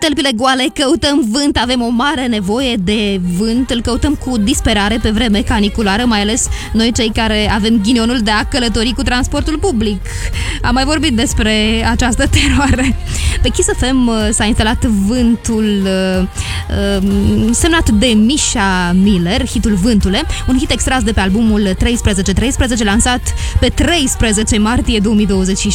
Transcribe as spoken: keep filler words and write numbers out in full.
tălpile goale, căutăm vânt, avem o mare nevoie de vânt, îl căutăm cu disperare pe vreme caniculară, mai ales noi cei care avem ghinionul de a călători cu transportul public. Am mai vorbit despre această teroare. Pe Kiss F M s-a instalat vântul uh, semnat de Misha Miller, hitul Vântule, un hit extras de pe albumul treisprezece treisprezece, lansat pe treisprezece martie două mii douăzeci și șase.